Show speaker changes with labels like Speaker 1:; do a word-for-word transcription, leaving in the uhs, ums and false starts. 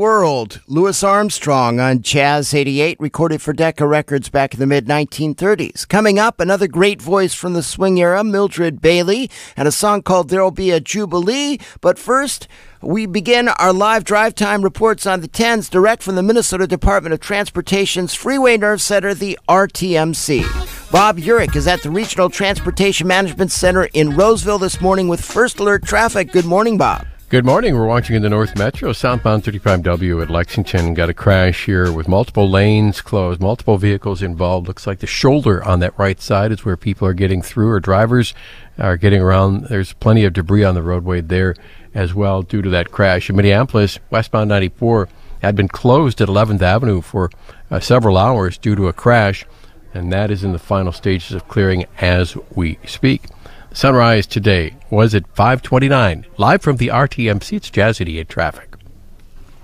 Speaker 1: World. Louis Armstrong on Jazz eighty-eight, recorded for Decca Records back in the mid nineteen thirties. Coming up, another great voice from the swing era, Mildred Bailey, and a song called There'll Be a Jubilee. But first, we begin our live drive time reports on the tens direct from the Minnesota Department of Transportation's Freeway Nerve Center, the R T M C. Bob Urich is at the Regional Transportation Management Center in Roseville this morning with First Alert Traffic. Good morning, Bob.
Speaker 2: Good morning. We're watching in the North Metro, southbound thirty-five W at Lexington. Got a crash here with multiple lanes closed, multiple vehicles involved. Looks like the shoulder on that right side is where people are getting through, or drivers are getting around. There's plenty of debris on the roadway there as well due to that crash. In Minneapolis, westbound ninety-four had been closed at eleventh Avenue for uh, several hours due to a crash, and that is in the final stages of clearing as we speak. Sunrise today was at five twenty-nine. Live from the R T M C, it's Jazz eighty-eight Traffic.